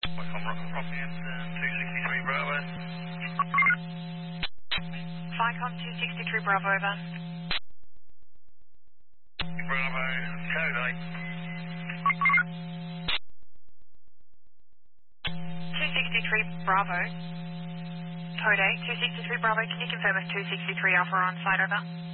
Rockhampton, 263 Bravo. Vicom 263 Bravo, over. Bravo, code 263 Bravo. Code 8, 263 Bravo. Can you confirm if 263 Alpha are on site, over?